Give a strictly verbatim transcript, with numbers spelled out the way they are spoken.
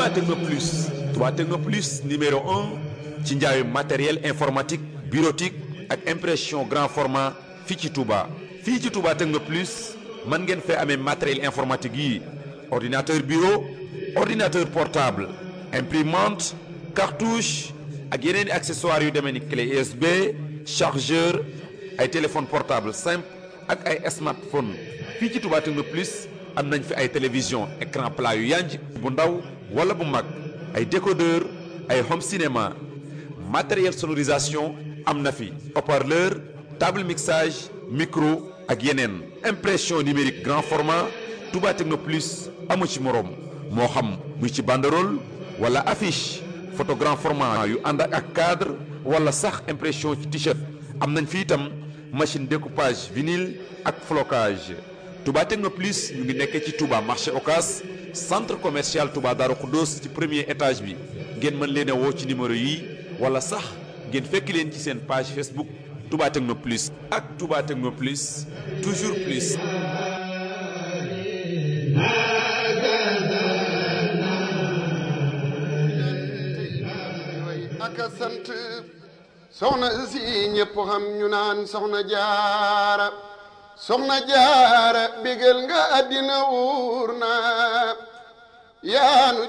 Touba Techno Plus Touba Techno Plus numéro un ci njaayu matériel informatique bureautique ak impression grand format fii ci Touba. fii ci Touba Techno Plus mën ngeen fee amee matériel informatique yi ordinateur bureau ordinateur portable imprimante cartouche ak yeneen i accessoires yu demee ni clé U S B chargeur ay téléphone portable simple ak ay smartphone fii ci Touba Techno Plus am nañ fi ay télévision écran plat yu yanj bu ndaw wala bu mag ay décodeur ay home cinéma matériel sonorisation am na fi haut-parleur table mixage micro ak yeneen impression numérique grand format Touba Techno Plus amu ci moroom moo xam muy ci banderole wala affiche photo grand format yu ànd ak cadre wala sax impression ci t-shirt am nañ fi itam machine découpage vinyle ak flocage Touba Techno Plus ñu ngi nekkee ci Touba marché Ocass centre commercial Touba Darou Khoudoss ci premier étage bi ngeen mën leen a woo ci numéro yi wala sax ngeen fekk leen ci seen page Facebook Touba Techno Plus ak Touba Techno Plus toujours plus. ak sant soxna si ñëpp xam ñu naan soxna jaara soxna jaara bégal nga àddina wuur na yaanu